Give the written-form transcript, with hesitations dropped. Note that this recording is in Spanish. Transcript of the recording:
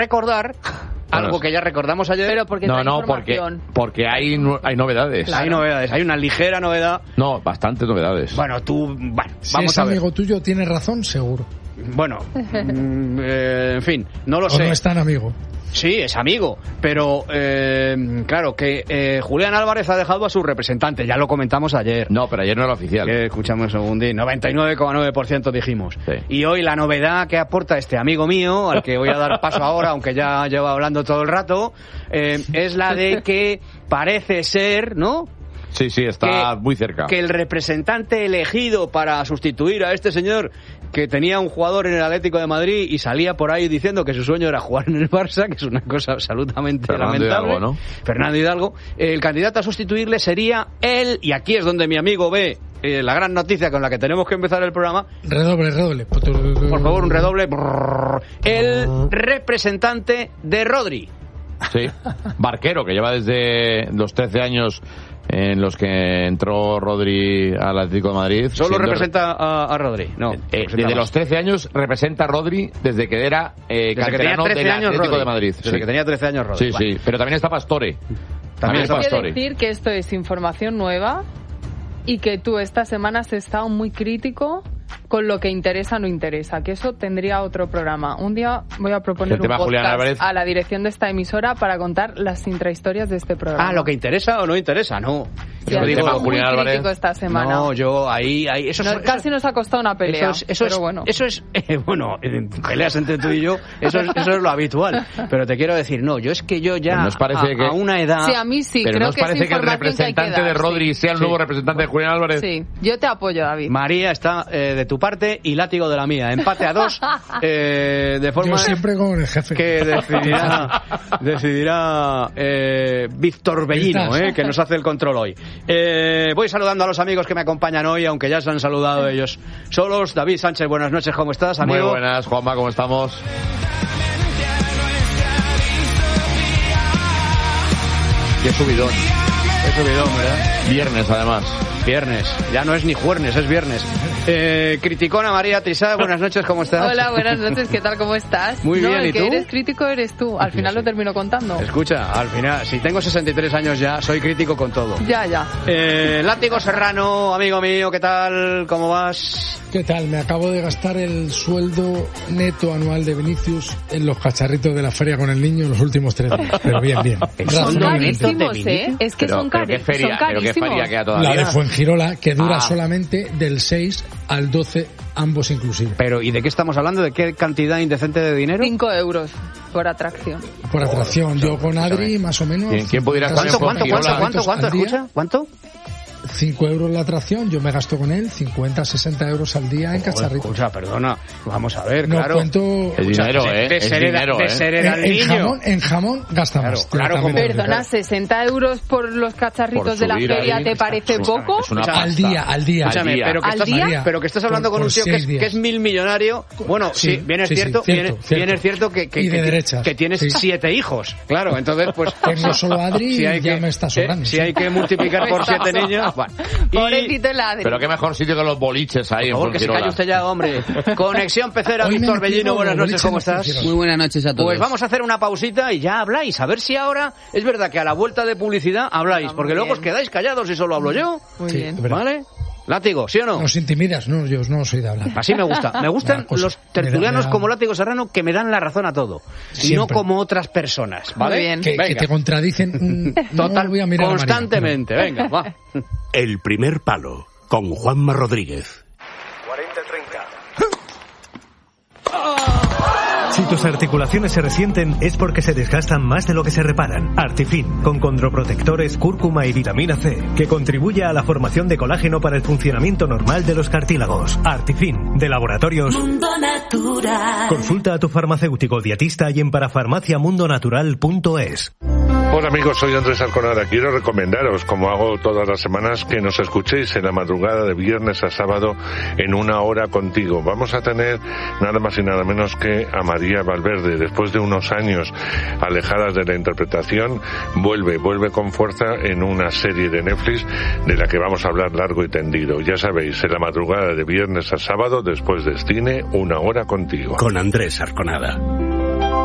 recordar algo que ya recordamos ayer. Pero porque porque hay novedades. Claro. Hay novedades, hay una ligera novedad. No, bastantes novedades. Bueno, Si vamos es a ver. amigo tuyo, tiene razón, seguro. Bueno, en fin, no lo sé. O no es tan amigo. Sí, es amigo, pero claro, que Julián Álvarez ha dejado a su representante, ya lo comentamos ayer. No, pero ayer no era oficial. Escuchamos un segundín, 99,9% dijimos. Sí. Y hoy la novedad que aporta este amigo mío, al que voy a dar paso ahora, aunque ya lleva hablando todo el rato, es la de que parece ser, ¿no?, Sí, está muy cerca. Que el representante elegido para sustituir a este señor, que tenía un jugador en el Atlético de Madrid y salía por ahí diciendo que su sueño era jugar en el Barça, que es una cosa absolutamente lamentable. Hidalgo, ¿no? Fernando Hidalgo. El candidato a sustituirle sería él, y aquí es donde mi amigo ve la gran noticia con la que tenemos que empezar el programa. Redoble. Por favor, un redoble. El representante de Rodri. Sí, Barquero, que lleva desde los 13 años en los que entró Rodri al Atlético de Madrid. ¿Solo representa a Rodri? No. Desde los 13 años representa a Rodri desde que era canterano del Atlético Rodri. De Madrid. Desde que tenía 13 años Rodri. Sí, pero también está Pastore. También está Pastore. Hay que decir que esto es información nueva y que tú esta semana has estado muy crítico con lo que interesa o no interesa, que eso tendría otro programa. Un día voy a proponer un podcast a la dirección de esta emisora para contar las intrahistorias de este programa. Ah, ¿lo que interesa o no interesa? No. Sí, yo digo muy crítico esta semana. No, yo ahí eso, casi nos ha costado una pelea. Eso es bueno, peleas entre tú y yo, eso es lo habitual. Pero te quiero decir, no, yo es que yo ya a una edad. Sí, a mí sí, pero creo ¿nos parece que el representante de Rodri sea el nuevo representante de Julián Álvarez? Sí, yo te apoyo, David. María está de tu parte y Látigo de la mía. Empate a 2, de forma yo siempre con el jefe que decidirá Víctor Bellino, que nos hace el control hoy. Voy saludando a los amigos que me acompañan hoy, aunque ya se han saludado ellos solos. David Sánchez, buenas noches, ¿cómo estás, amigo? Muy buenas, Juanma, ¿cómo estamos? Qué subidón, ¿verdad? Viernes, además. Viernes, ya no es ni jueves, es viernes. Criticona María Trisá, buenas noches, ¿cómo estás? Hola, buenas noches, ¿qué tal, cómo estás? Muy bien, ¿y tú? El que eres crítico eres tú, al final lo termino contando. Escucha, al final, si tengo 63 años ya, soy crítico con todo. Ya. Látigo Serrano, amigo mío, ¿qué tal? ¿Cómo vas? ¿Qué tal? Me acabo de gastar el sueldo neto anual de Vinicius en los cacharritos de la feria con el niño en los últimos 3 días. Pero bien. Son carísimos, Es que son carísimos. Pero qué feria queda todavía. La de Fuengirola, que dura solamente del 6 al 12, ambos inclusivos. Pero, ¿y de qué estamos hablando? ¿De qué cantidad indecente de dinero? 5 euros por atracción. Por atracción. Yo con Adri, más o menos. ¿Quién pudiera estar en Fuengirola? ¿Cuánto? Escucha, ¿cuánto? 5 euros la atracción, yo me gasto con él 50, 60 euros al día en cacharritos. Escucha, perdona, vamos a ver, no claro. Cuento, es dinero, en jamón gasta más. Claro, perdona, 60 euros por los cacharritos de la feria, ¿te parece poco? Al día. Escúchame, pero que estás hablando con un tío que es millonario. Bueno, sí, bien es cierto que tienes 7 hijos. Claro, entonces pues tengo solo Adri y ya me está sobrando. Si hay que multiplicar por 7 niños. Pobrecito el Adri. Pero qué mejor sitio que los boliches ahí. Por favor, que se calle usted ya, hombre. Conexión Pecera, Víctor Bellino, buenas noches, ¿cómo estás? Muy buenas noches a todos. Pues vamos a hacer una pausita y ya habláis. A ver si ahora es verdad que a la vuelta de publicidad habláis, porque luego os quedáis callados y solo hablo yo. Muy bien. ¿Vale? Látigo, ¿sí o no? Nos intimidas, no, yo no soy de hablar. Así me gusta. Me gustan los tertulianos como Látigo Serrano que me dan la razón a todo. Siempre. Y no como otras personas, ¿vale? Muy bien. Que te contradicen total, voy a mirar constantemente. Venga, va. El primer palo, con Juanma Rodríguez. 40-30. Si tus articulaciones se resienten es porque se desgastan más de lo que se reparan. Artifin, con condroprotectores, cúrcuma y vitamina C, que contribuye a la formación de colágeno para el funcionamiento normal de los cartílagos. Artifin, de Laboratorios Mundo Natural. Consulta a tu farmacéutico dietista y en parafarmaciamundonatural.es. Hola amigos, soy Andrés Arconada. Quiero recomendaros, como hago todas las semanas, que nos escuchéis en la madrugada de viernes a sábado en Una Hora Contigo. Vamos a tener nada más y nada menos que a María Valverde. Después de unos años alejadas de la interpretación, vuelve con fuerza en una serie de Netflix de la que vamos a hablar largo y tendido. Ya sabéis, en la madrugada de viernes a sábado, después del cine, Una Hora Contigo. Con Andrés Arconada.